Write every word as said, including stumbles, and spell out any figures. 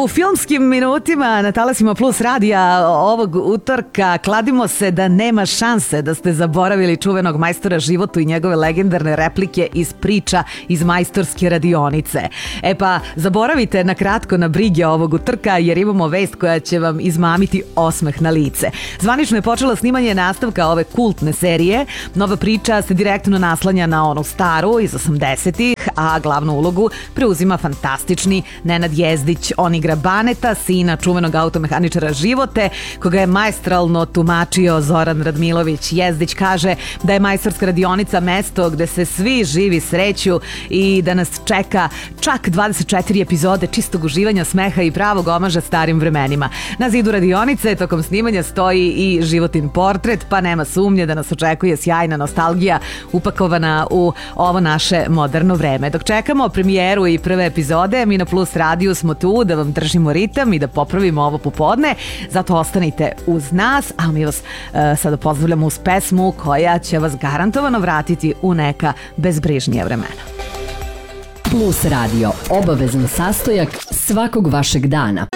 U filmskim minutima na talasima Plus radija ovog utorka kladimo se da nema šanse da ste zaboravili čuvenog majstora životu i njegove legendarne replike iz priča iz majstorske radionice. E pa, zaboravite na kratko na brige ovog utorka jer imamo vest koja će vam izmamiti osmeh na lice. Zvanično je počelo snimanje nastavka ove kultne serije. Nova priča se direktno naslanja na onu staru iz osamdesetih, a glavnu ulogu preuzima fantastični Nenad Jezdić. On igra Baneta, sina čuvenog automehaničara Živote, koga je maestralno tumačio Zoran Radmilović. Jezdić kaže da je majstorska radionica mesto gde se svi živi sreću i da nas čeka čak dvadeset četiri epizode čistog uživanja, smeha i pravog omaža starim vremenima. Na zidu radionice tokom snimanja stoji i životin portret, pa nema sumnje da nas očekuje sjajna nostalgija upakovana u ovo naše moderno vreme. Dok čekamo premijeru i prve epizode, mi na Plus radiju smo tu da vam držimo ritam i da popravimo ovo popodne, zato ostanite uz nas, a mi vas uh, sada pozdravljamo uz pesmu koja će vas garantovano vratiti u neka bezbrižnija vremena. Plus radio, obavezan sastojak svakog vašeg dana.